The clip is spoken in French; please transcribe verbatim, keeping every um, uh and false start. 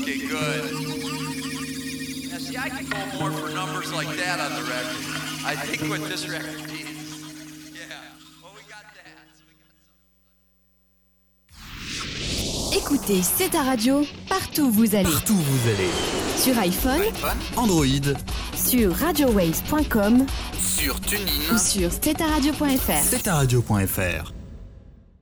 Okay, good. Now, see, I can go more for numbers like that on the record. I think what this record needs. Yeah. Well, we got that. Écoutez, c'est ta radio, partout où vous allez. Partout où vous allez. Sur iPhone, iPhone, Android, sur radio waves point com sur TuneIn ou sur c'est ta radio point f r. c'est ta radio point f r.